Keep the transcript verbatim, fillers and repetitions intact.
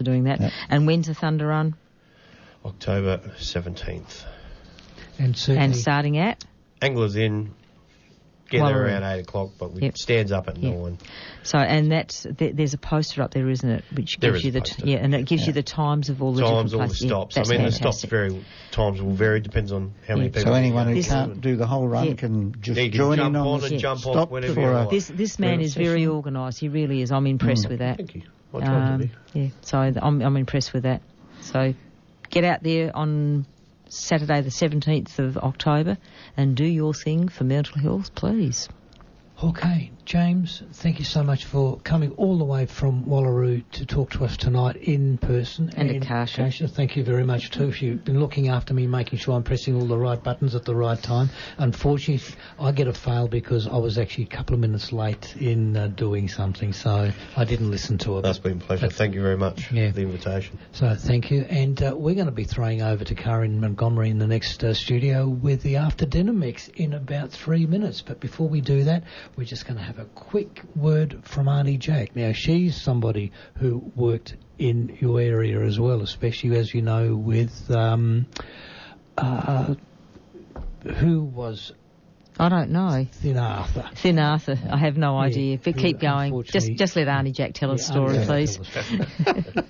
doing that. Yep. And when's the Thunder Run? October seventeenth. And certainly... And starting at? Anglers in, get Well, there around eight o'clock, but we yep. stands up at Yep. nine. So, and that's, th- there's a poster up there, isn't it, which There gives is you a the, poster. yeah, and it gives Yeah. you the times of all the Times, different all the places. stops. Yeah, I that's mean, fantastic. the stops vary, times will vary, depends on how many Yeah. people. So anyone who are can't going. do the whole run Yeah. can just Yeah, you can join jump in on, on the and jump off stop whenever for you a, like. This this man for a is very session. organised. He really is. I'm impressed Mm. with that. Thank you. I tried to Um, be. yeah, so I'm I'm impressed with that. So get out there on Saturday the seventeenth of October and do your thing for mental health, please. Okay, James, thank you so much for coming all the way from Wallaroo to talk to us tonight in person. And Akasha. Akasha, thank you very much too. You've been looking after me, making sure I'm pressing all the right buttons at the right time. Unfortunately, I get a fail because I was actually a couple of minutes late in uh, doing something, so I didn't listen to it. That's been a pleasure. But- Thank you very much Yeah. for the invitation. So thank you, and uh, we're going to be throwing over to Karin Montgomery in the next uh, studio with the after dinner mix in about three minutes. But before we do that, we're just going to have a quick word from Auntie Jack. Now, she's somebody who worked in your area as well, especially as you know with um, uh, who was I don't know. Thin Arthur. Thin Arthur. I have no Yeah, idea. But who keep going. Just unfortunately- just let Auntie Jack tell a Yeah, story, Auntie Jack please. tell us.